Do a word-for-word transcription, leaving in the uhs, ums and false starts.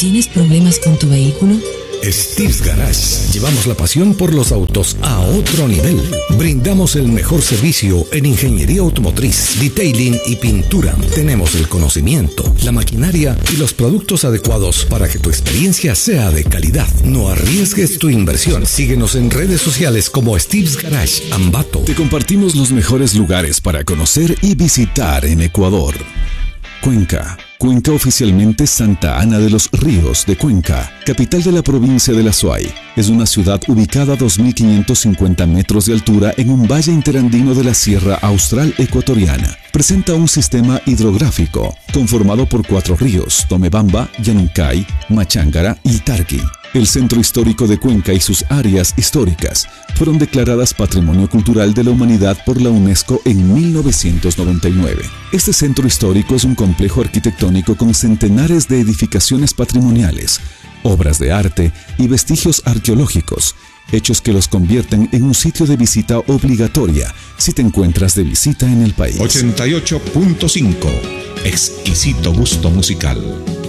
¿Tienes problemas con tu vehículo? Steve's Garage. Llevamos la pasión por los autos a otro nivel. Brindamos el mejor servicio en ingeniería automotriz, detailing y pintura. Tenemos el conocimiento, la maquinaria y los productos adecuados para que tu experiencia sea de calidad. No arriesgues tu inversión. Síguenos en redes sociales como Steve's Garage Ambato. Te compartimos los mejores lugares para conocer y visitar en Ecuador. Cuenca. Cuenca, oficialmente Santa Ana de los Ríos de Cuenca, capital de la provincia de La Suay. Es una ciudad ubicada a dos mil quinientos cincuenta metros de altura en un valle interandino de la Sierra Austral Ecuatoriana. Presenta un sistema hidrográfico conformado por cuatro ríos: Tomebamba, Yanuncay, Machángara y Tarqui. El centro histórico de Cuenca y sus áreas históricas fueron declaradas Patrimonio Cultural de la Humanidad por la UNESCO en mil novecientos noventa y nueve. Este centro histórico es un complejo arquitectónico con centenares de edificaciones patrimoniales, obras de arte y vestigios arqueológicos, hechos que los convierten en un sitio de visita obligatoria si te encuentras de visita en el país. ochenta y ocho punto cinco. Exquisito gusto musical.